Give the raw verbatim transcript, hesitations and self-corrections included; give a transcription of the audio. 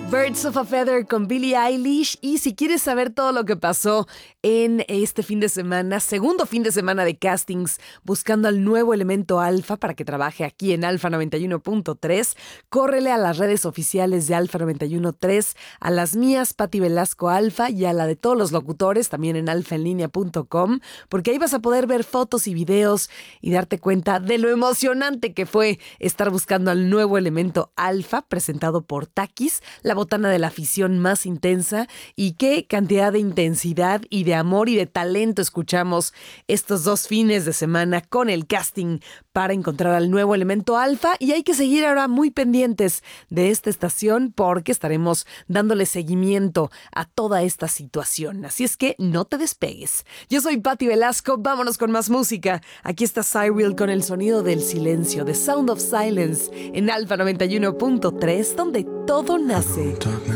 Birds of a Feather con Billie Eilish. Y si quieres saber todo lo que pasó en este fin de semana, segundo fin de semana de castings, buscando al nuevo elemento Alfa para que trabaje aquí en Alfa noventa y uno punto tres, córrele a las redes oficiales de Alfa noventa y uno punto tres, a las mías, Pati Velasco Alfa, y a la de todos los locutores, también en alfa en línea punto com, porque ahí vas a poder ver fotos y videos y darte cuenta de lo emocionante que fue estar buscando al nuevo elemento Alfa, presentado por Takis, la botana de la afición más intensa, y qué cantidad de intensidad y de amor y de talento escuchamos estos dos fines de semana con el casting para encontrar al nuevo elemento Alfa. Y hay que seguir ahora muy pendientes de esta estación porque estaremos dándole seguimiento a toda esta situación, así es que no te despegues. Yo soy Pati Velasco, vámonos con más música. Aquí está Cyril con el sonido del silencio, The Sound of Silence, en Alfa noventa y uno punto tres, donde todo nace.